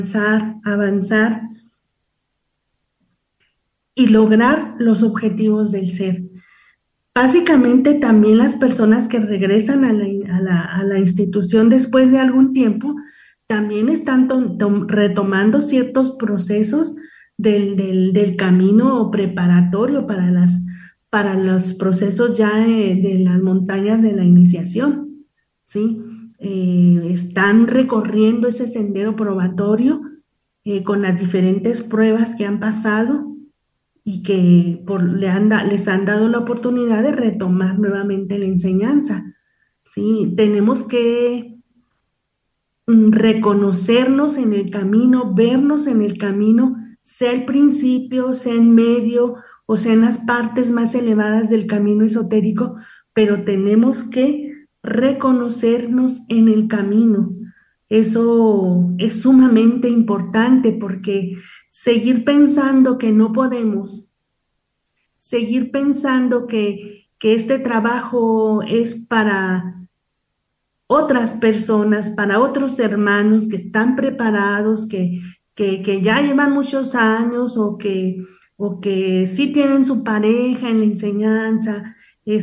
avanzar y lograr los objetivos del ser. Básicamente también las personas que regresan a la institución después de algún tiempo también están retomando ciertos procesos del camino preparatorio para los procesos ya de las montañas de la iniciación, ¿sí? Están recorriendo ese sendero probatorio con las diferentes pruebas que han pasado y que les han dado la oportunidad de retomar nuevamente la enseñanza. ¿Sí? Tenemos que reconocernos en el camino, vernos en el camino, sea el principio, sea en medio o sea en las partes más elevadas del camino esotérico, pero tenemos que reconocernos en el camino. Eso es sumamente importante porque seguir pensando que no podemos, seguir pensando que este trabajo es para otras personas, para otros hermanos que están preparados, que ya llevan muchos años o que sí tienen su pareja en la enseñanza,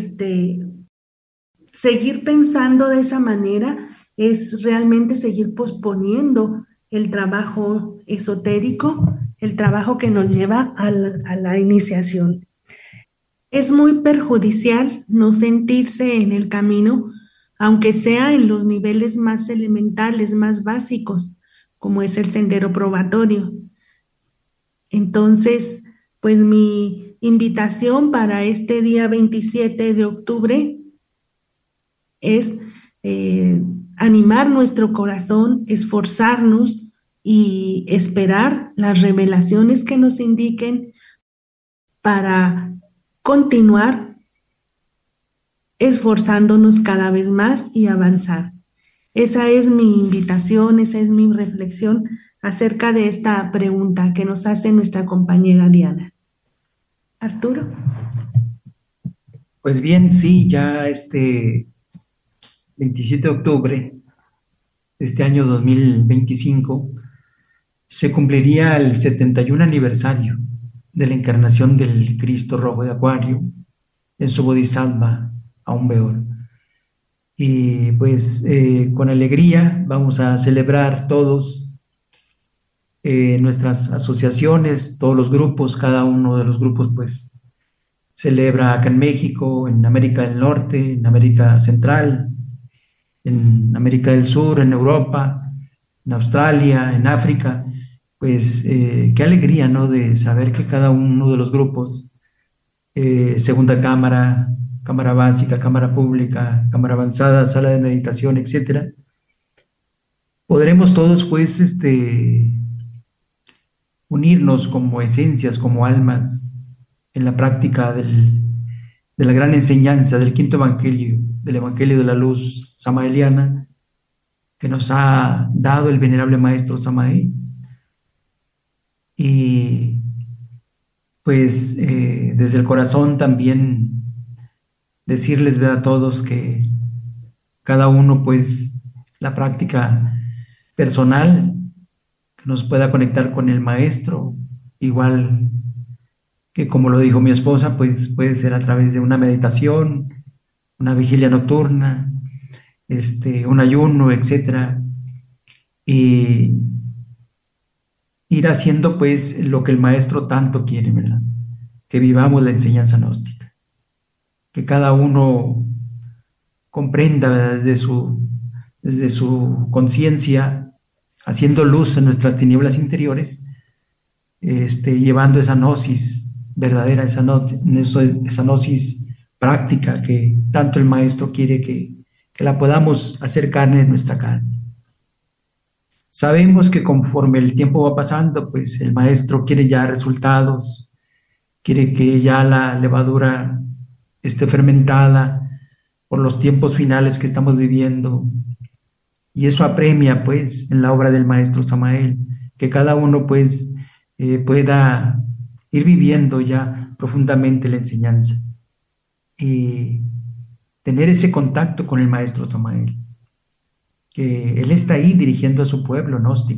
seguir pensando de esa manera es realmente seguir posponiendo el trabajo esotérico, el trabajo que nos lleva a la iniciación. Es muy perjudicial no sentirse en el camino, aunque sea en los niveles más elementales, más básicos, como es el sendero probatorio. Entonces, pues mi invitación para este día 27 de octubre es eh, animar nuestro corazón, esforzarnos y esperar las revelaciones que nos indiquen para continuar esforzándonos cada vez más y avanzar. Esa es mi invitación, esa es mi reflexión acerca de esta pregunta que nos hace nuestra compañera Diana. Arturo. Pues bien, sí, ya 27 de octubre de este año 2025 se cumpliría el 71 aniversario de la encarnación del Cristo Rojo de Acuario en su Bodhisattva Aumbeor. Y pues con alegría vamos a celebrar todos nuestras asociaciones, todos los grupos, cada uno de los grupos pues celebra acá en México, en América del Norte, en América Central, en América del Sur, en Europa, en Australia, en África. Pues qué alegría, ¿no? De saber que cada uno de los grupos, segunda cámara, cámara básica, cámara pública, cámara avanzada, sala de meditación, etcétera, podremos todos, pues, unirnos como esencias, como almas, en la práctica de la gran enseñanza del quinto evangelio, del evangelio de la luz samaeliana, que nos ha dado el venerable maestro Samael. Y pues desde el corazón también decirles, ¿verdad?, a todos que cada uno pues la práctica personal que nos pueda conectar con el maestro, igual que como lo dijo mi esposa, pues puede ser a través de una meditación, una vigilia nocturna, un ayuno, etcétera, y ir haciendo pues lo que el maestro tanto quiere, ¿verdad? Que vivamos la enseñanza gnóstica, que cada uno comprenda, ¿verdad?, desde su conciencia, haciendo luz en nuestras tinieblas interiores, llevando esa gnosis verdadera, esa gnosis práctica que tanto el maestro quiere que la podamos hacer carne de nuestra carne. Sabemos que conforme el tiempo va pasando, pues el maestro quiere ya resultados, quiere que ya la levadura esté fermentada por los tiempos finales que estamos viviendo. Y eso apremia, pues, en la obra del maestro Samael, que cada uno, pues, pueda ir viviendo ya profundamente la enseñanza y tener ese contacto con el maestro Samael, que él está ahí dirigiendo a su pueblo gnóstico.